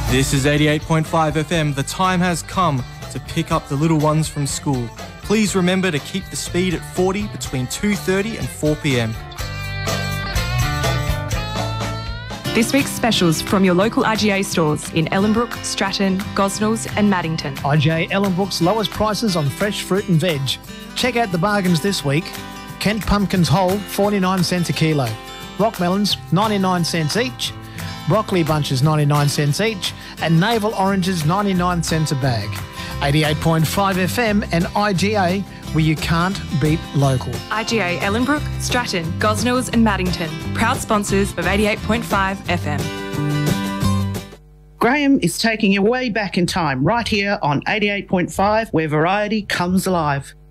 This is 88.5 FM. The time has come to pick up the little ones from school. Please remember to keep the speed at 40 between 2:30 and 4 p.m. This week's specials from your local IGA stores in Ellenbrook, Stratton, Gosnells and Maddington. IGA Ellenbrook's lowest prices on fresh fruit and veg. Check out the bargains this week. Kent pumpkins whole, 49 cents a kilo. Rock melons, 99 cents each. Broccoli bunches, 99 cents each. And navel oranges, 99 cents a bag. 88.5 FM and IGA, where you can't beat local. IGA Ellenbrook, Stratton, Gosnells and Maddington. Proud sponsors of 88.5 FM. Graham is taking you way back in time, right here on 88.5, where variety comes alive.